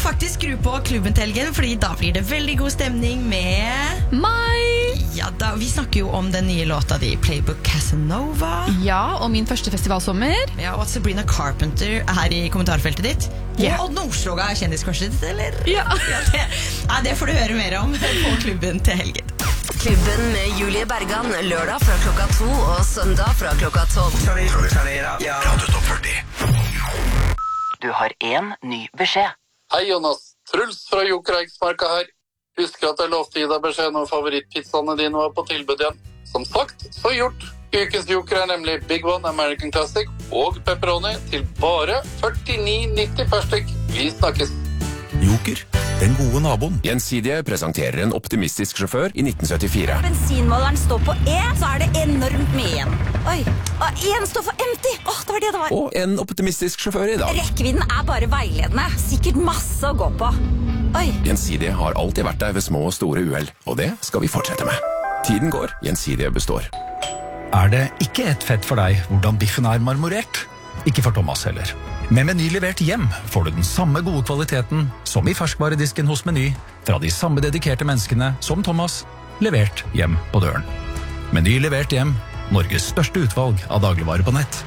faktisk skru på klubben til helgen, fordi da blir det veldig god stemning med Mai! Ja, vi snakker jo om den nye låta di, Playbook Casanova. Ja, og min første festivalsommer. Ja, og Sabrina Carpenter her i kommentarfeltet ditt. Ja. Og Nordstoga er kjendiskorset ditt, eller? Ja. Det får du høre mer om på klubben til helgen. Klubben med Julie Bergan, lørdag fra klokka 2 og søndag fra klokka 12. Radio Top 40. Du har en ny beskjed. Hei Jonas, Truls fra Joker Eiksmarka her. Husker at jeg lovte å gi deg beskjed når favorittpizzaene dine var på tilbud igjen. Som sagt, så gjort. Ukens Joker er nemlig Big One American Classic og pepperoni til bare 49,90 per stykk. Vi snakkes. Joker, den gode naboen. Gjensidige presenterer en optimistisk sjåfør i 1974. Bensinmåleren står på E, så er det enormt mye igjen. Oi, og en står for empty. Det var det det var. Og en optimistisk sjåfør i dag. Rekkevidden er bare veiledende. Sikkert masse å gå på. Oi. Gjensidige har alltid vært der ved små og store uheld, og det skal vi fortsette med. Tiden går, Gjensidige består. Er det ikke et fett for deg hvordan biffen er marmorert? Ikke for Thomas heller. Med Meny levert hjem får du den samme gode kvaliteten som i ferskvaredisken hos Meny, fra de samme dedikerte menneskene som Thomas, levert hjem på døren. Meny levert hjem, Norges største utvalg av dagligvarer på nett.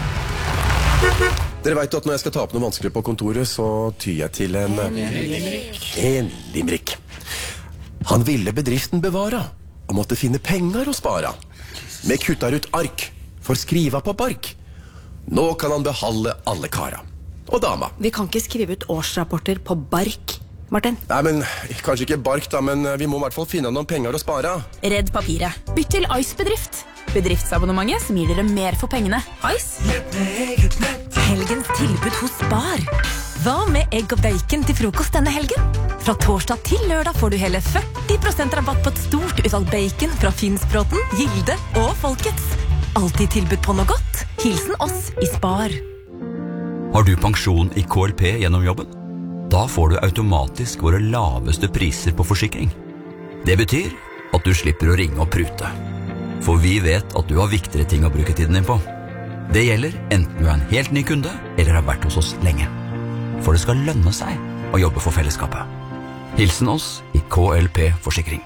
Dere vet at når jeg skal ta opp noe vanskelig på kontoret, så tyr jeg til en limerick. Han ville bedriften bevara, og måtte finne penger å spara. Med kuttar ut ark, for skriva på bark. Nå kan han behalde alle kara. Og dama. Vi kan ikke skrive ut årsrapporter på bark, Martin. Nei, men kanskje ikke bark da, men vi må i hvert fall finne noen penger å spare. Redd papiret. Bytt til Ice Bedrift. Bedriftsabonnementet som gir dere mer for pengene. Ice. Helgens tilbud hos Spar. Hva med egg og bacon til frokost denne helgen? Fra torsdag til lørdag får du hele 40% rabatt på et stort utvalg bacon fra Finnsbråten, Gilde og Folkets. Alltid tilbud på noe godt. Hilsen oss i Spar. Har du pensjon i KLP gjennom jobben? Da får du automatisk våre laveste priser på forsikring. Det betyr at du slipper å ringe og prute. For vi vet at du har viktigere ting å bruke tiden din på. Det gjelder enten du er en helt ny kunde eller har vært hos oss lenge. For det skal lønne seg å jobbe for fellesskapet. Hilsen oss i KLP Forsikring.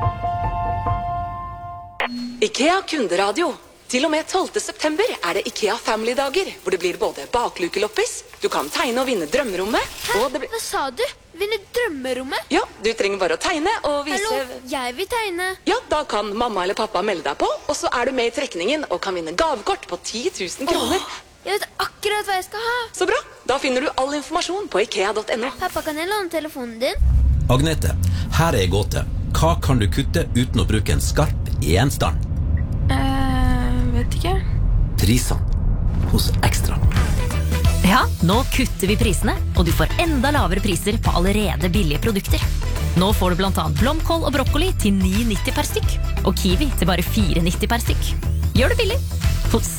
IKEA Kunderadio. Til og med 12. september er det IKEA Family-dager, hvor det blir både baklukeloppis, du kan tegne og vinne drømmerommet, og det blir... Hva sa du? Vinne drømmerommet? Ja, du trenger bare å tegne og vise... Hallo, jeg vil tegne. Ja, da kan mamma eller pappa melde deg på, og så er du med i trekningen og kan vinne gavekort på 10 000 kroner. Jeg vet akkurat hva jeg skal ha. Så bra, da finner du all informasjon på ikea.no. Pappa, kan jeg låne telefonen din? Agnete, her er gåte. Hva kan du kutte uten å bruke en skarp gjenstand? Vet ikke. Prisene hos Ekstra. Ja, nå kutter vi prisene, og du får enda lavere priser på allerede billige produkter. Nå får du blant annet blomkål og brokkoli til 9,90 per stykk, og kiwi til bare 4,90 per stykk. Gjør det billig hos